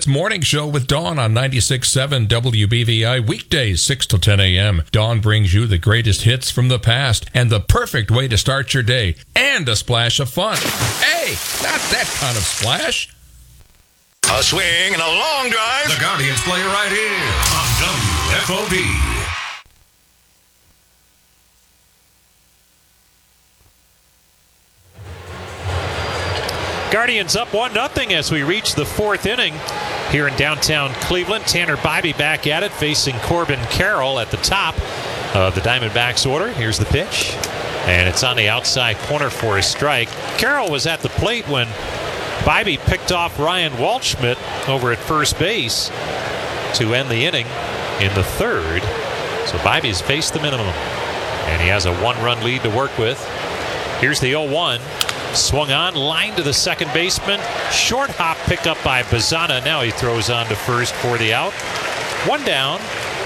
It's Morning Show with Dawn on 96.7 WBVI, weekdays 6 till 10 a.m. Dawn brings you the greatest hits from the past and the perfect way to start your day, and a splash of fun. Hey, not that kind of splash. A swing and a long drive. The Guardians play right here on WFOB. Guardians up 1-0 as we reach the fourth inning here in downtown Cleveland. Tanner Bibee back at it, facing Corbin Carroll at the top of the Diamondbacks order. Here's the pitch, and it's on the outside corner for a strike. Carroll was at the plate when Bibee picked off Ryan Waldschmidt over at first base to end the inning in the third. So Bibee's faced the minimum, and he has a one-run lead to work with. Here's the 0-1. Swung on, line to the second baseman. Short hop picked up by Bazana. Now he throws on to first for the out. One down.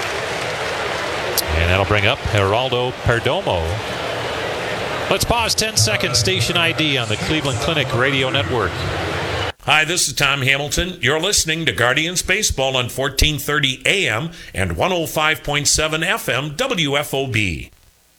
And that'll bring up Geraldo Perdomo. Let's pause 10 seconds. Station ID on the Cleveland Clinic Radio Network. Hi, this is Tom Hamilton. You're listening to Guardians Baseball on 1430 AM and 105.7 FM WFOB.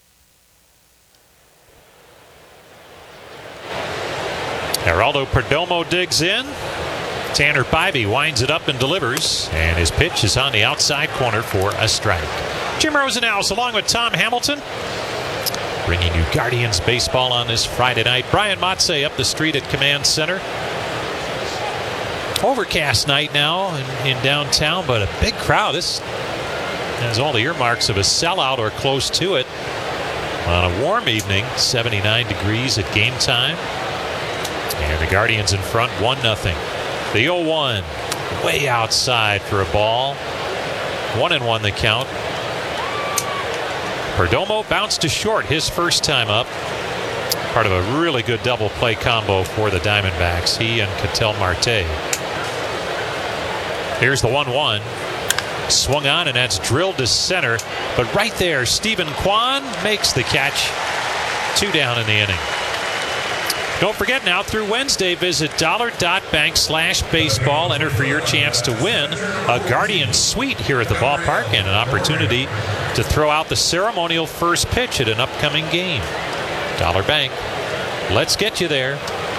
Geraldo Perdomo digs in. Tanner Bibee winds it up and delivers. And his pitch is on the outside corner for a strike. Jim Rosenhaus along with Tom Hamilton, bringing you Guardians baseball on this Friday night. Brian Matze up the street at Command Center. Overcast night now in downtown, but a big crowd. This has all the earmarks of a sellout or close to it. On a warm evening, 79 degrees at game time. And the Guardians in front, 1-0. The 0-1, way outside for a ball. 1-1 the count. Perdomo bounced to short his first time up. Part of a really good double play combo for the Diamondbacks, he and Ketel Marte. Here's the 1-1. Swung on, and that's drilled to center. But right there, Stephen Kwan makes the catch. 2 down in the inning. Don't forget, now through Wednesday, visit $.bank/baseball. Enter for your chance to win a Guardian suite here at the ballpark and an opportunity to throw out the ceremonial first pitch at an upcoming game. Dollar Bank. Let's get you there.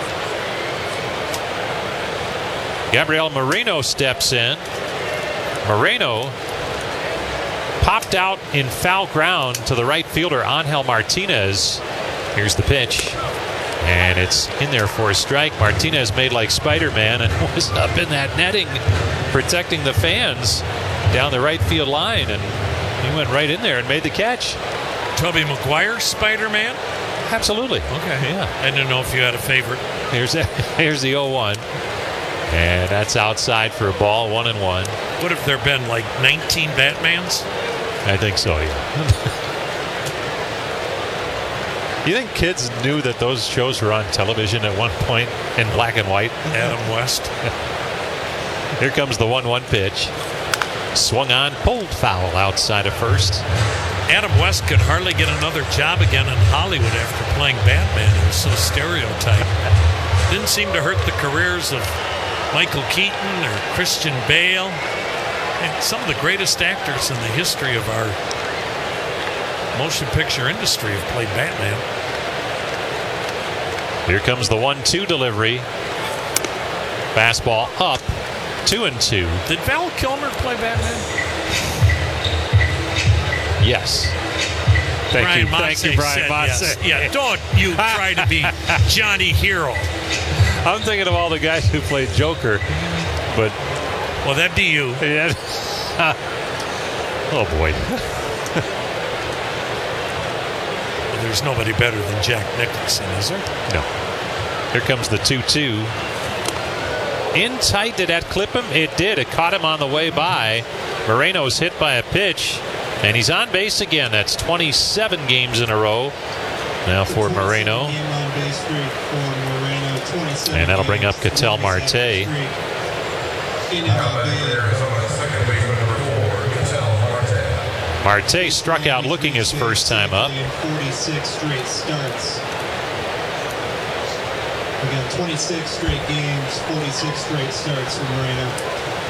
Gabriel Moreno steps in. Moreno popped out in foul ground to the right fielder, Angel Martinez. Here's the pitch. And it's in there for a strike. Martinez made like Spider-Man and was up in that netting protecting the fans down the right field line. And he went right in there and made the catch. Tobey Maguire, Spider-Man? Absolutely. Okay. Yeah. I didn't know if you had a favorite. Here's the 0-1. And that's outside for a ball, 1-1. Would have there been like 19 Batmans? I think so, yeah. You think kids knew that those shows were on television at one point in black and white? Adam West. Here comes the 1-1 pitch. Swung on, pulled foul outside of first. Adam West could hardly get another job again in Hollywood after playing Batman. He was so stereotyped. Didn't seem to hurt the careers of Michael Keaton or Christian Bale. And some of the greatest actors in the history of our motion picture industry have played Batman. Here comes the 1-2 delivery. Fastball up, 2-2. Did Val Kilmer play Batman? Yes. Thank you, Brian Matze. Yes. Yeah, don't you try to be Johnny Hero. I'm thinking of all the guys who played Joker, but well, that'd be you. Yeah. Oh boy. There's nobody better than Jack Nicholson, is there? No. Here comes the 2-2. In tight, did that clip him? It did. It caught him on the way by. Moreno's hit by a pitch, and he's on base again. That's 27 games in a row now for Moreno. And that'll bring up Ketel Marte. Marte struck out looking his first time up. 46 straight starts. We got 26 straight games, 46 straight starts for Moreno.